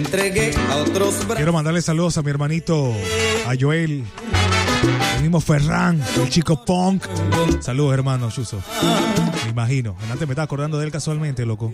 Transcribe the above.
Quiero mandarle saludos a mi hermanito, a Joel, el mismo Ferran, el chico punk. Saludos, hermano Chuzo. Me imagino. Antes me estaba acordando de él casualmente, loco.